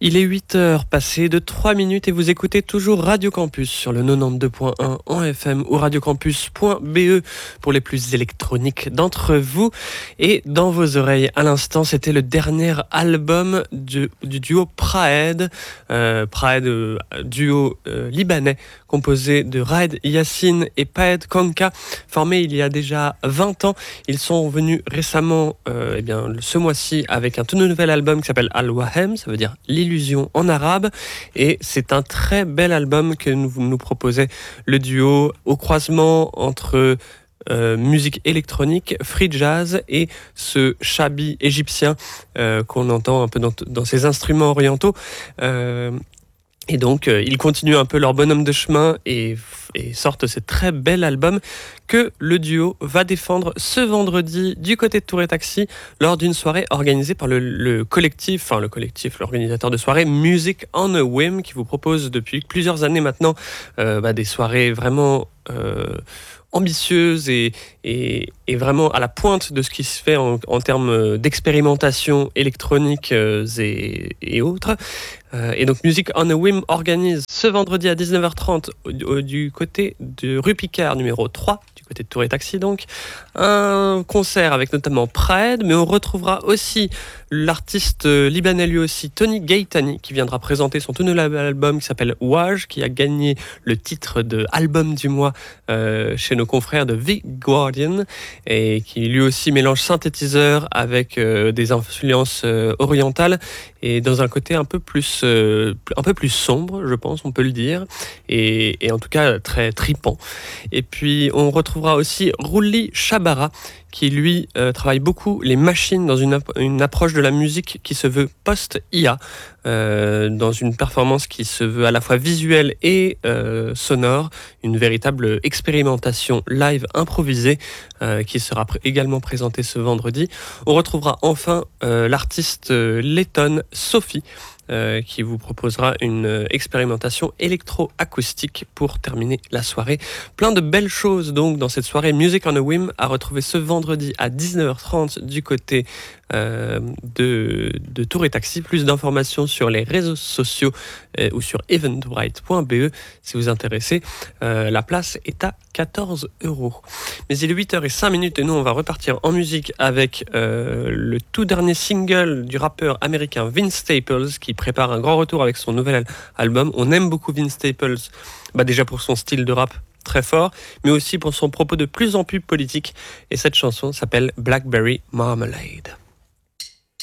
Il est 8h passé de 3 minutes et vous écoutez toujours Radio Campus sur le 92.1 en FM ou radiocampus.be pour les plus électroniques d'entre vous. Et dans vos oreilles, à l'instant, c'était le dernier album du duo Praed. Duo libanais composé de Raed Yassine et Paed Kanka, formé il y a déjà 20 ans. Ils sont venus récemment, ce mois-ci, avec un tout nouvel album qui s'appelle Al-Wahem, ça veut dire l'illusion en arabe, et c'est un très bel album que nous proposait le duo au croisement entre musique électronique, free jazz et ce shabi égyptien qu'on entend un peu dans ces instruments orientaux. Et donc, ils continuent un peu leur bonhomme de chemin et sortent ce très bel album que le duo va défendre ce vendredi du côté de Tour et Taxi lors d'une soirée organisée par l'organisateur de soirée Music on a Whim, qui vous propose depuis plusieurs années maintenant des soirées vraiment ambitieuse et vraiment à la pointe de ce qui se fait en termes d'expérimentation électronique et autres. Et donc Music on a Whim organise ce vendredi à 19h30 du côté de rue Picard numéro 3, du côté de Tour et Taxi donc, un concert avec notamment Praed, mais on retrouvera aussi l'artiste libanais lui aussi, Tony Gaitani, qui viendra présenter son tout nouvel album qui s'appelle Waj, qui a gagné le titre de album du mois chez nos confrères de The Guardian, et qui lui aussi mélange synthétiseur avec des influences orientales et dans un côté un peu plus sombre, je pense, on peut le dire, et en tout cas très tripant. Et puis on retrouvera aussi Rouli Chabara, qui lui travaille beaucoup les machines dans une approche de la musique qui se veut post-IA, dans une performance qui se veut à la fois visuelle et sonore, une véritable expérimentation live improvisée qui sera également présentée ce vendredi. On retrouvera enfin l'artiste lettonne Sophie, qui vous proposera une expérimentation électro-acoustique pour terminer la soirée. Plein de belles choses donc dans cette soirée Music on a Whim à retrouver ce vendredi à 19h30 du côté de Tour et Taxi. Plus d'informations sur les réseaux sociaux ou sur eventbrite.be si vous intéressez. La place est à 14€. Mais il est 8h05 et nous on va repartir en musique avec le tout dernier single du rappeur américain Vince Staples, qui prépare un grand retour avec son nouvel album. On aime beaucoup Vince Staples, déjà pour son style de rap très fort, mais aussi pour son propos de plus en plus politique. Et cette chanson s'appelle Blackberry Marmalade.